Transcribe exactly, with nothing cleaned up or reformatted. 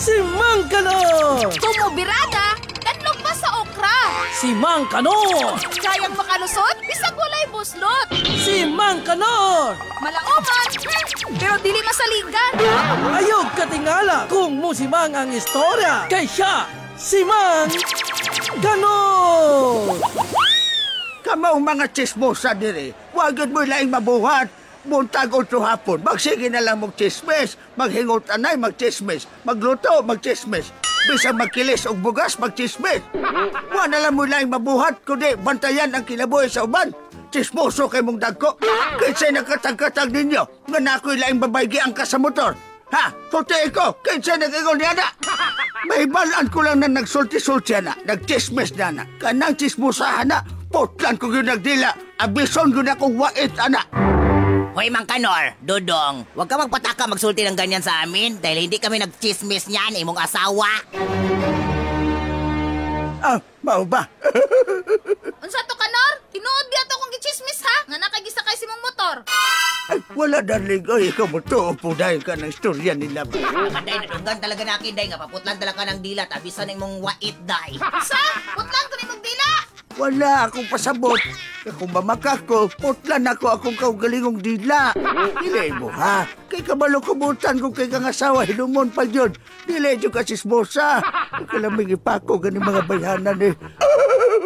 Si Mang Kanor! Tumubirada, tanlog pa sa okra. Si Mang Kanor! Kayang makalusot, bisag walay buslot. Si Mang Kanor! Malaoman, hmm, pero dili masaligan. Ayog katingala kung musimang ang istorya kay siya, si Mang Kanor! Kamaw mga chismosa diri, wagad mo laing mabuhat. Buntag o hapon, magsige na lang mag-chismis. Maghingot anay, mag-chismis. Magluto, mag-chismis. Bisang magkilis o bugas, mag-chismis. Wala lang mo laing mabuhat, kundi bantayan ang kinabuhi sa uban. Chismoso kay mong dagko. Kinsay nakatag-katag ninyo, nga na ako'y laing babaygi ang ka sa motor. Ha? Puti ko, kinsay nag-ingon niya na. May balaan ko lang na nagsulti-sulti na, nag-chismis na na. Kanang chismosahan na, potlan ko yung nagdila. Abison ko na kung wait, anak. Hoy, Mang Kanor, Dudong, huwag ka magpataka magsulti ng ganyan sa amin dahil hindi kami nagchismis niyan, imong asawa. Ah, mau ba? Unsa to Kanor? Tinuod biya to kung gichismis ha? Nga nakagisakay si mong motor. Ay, wala darling. Ay, ikaw mo to. Pudahin ka ng istorya nila. Day, nadunggan talaga na akin, Day, nga paputlan talaga ng dila, tabisan ng mong wait, Day. Sa? Putlan ko ni magdila. Wala akong pasabot. Kung mamakak ko, putlan ako akong kaugalingong dila. Dili mo, ha? Kay kabalo kumutan ko kay kang asawa, hinumon pa yun. Dili yun ka sismosa. Kalaming ipako ganing mga bayanan eh.